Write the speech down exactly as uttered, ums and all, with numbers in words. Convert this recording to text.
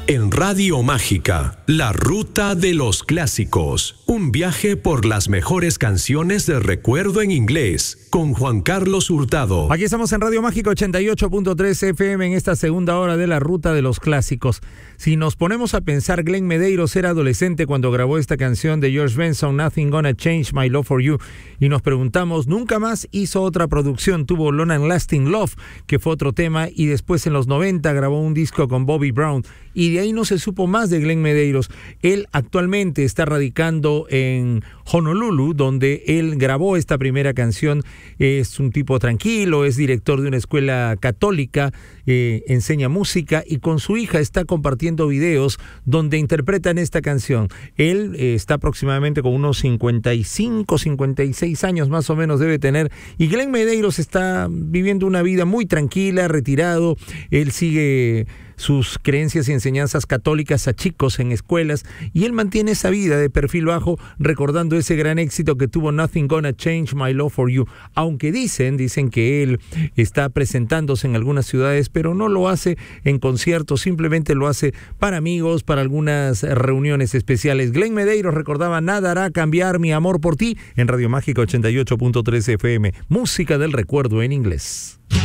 En Radio Mágica, la ruta de los clásicos. Un viaje por las mejores canciones de recuerdo en inglés, con Juan Carlos Hurtado. Aquí estamos en Radio Mágica ochenta y ocho punto tres F M en esta segunda hora de la ruta de los clásicos. Si nos ponemos a pensar, Glenn Medeiros era adolescente cuando grabó esta canción de George Benson, Nothing Gonna Change My Love For You, y nos preguntamos, nunca más hizo otra producción. Tuvo Long and Lasting Love, que fue otro tema, y después en los noventa grabó un disco con Bobby Brown, y de ahí no se supo más de Glenn Medeiros. Él actualmente está radicando en Honolulu, donde él grabó esta primera canción. Es un tipo tranquilo, es director de una escuela católica, eh, enseña música y con su hija está compartiendo videos donde interpretan esta canción. Él eh, está aproximadamente con unos cincuenta y cinco, cincuenta y seis años más o menos debe tener, y Glenn Medeiros está viviendo una vida muy tranquila, retirado. Él sigue sus creencias y enseñanzas católicas a chicos en escuelas, y él mantiene esa vida de perfil bajo, recordando ese gran éxito que tuvo Nothing Gonna Change My Love For You. Aunque dicen, dicen que él está presentándose en algunas ciudades, pero no lo hace en conciertos, simplemente lo hace para amigos, para algunas reuniones especiales. Glenn Medeiros recordaba Nada hará cambiar mi amor por ti en Radio Mágica ochenta y ocho punto tres F M, música del recuerdo en inglés.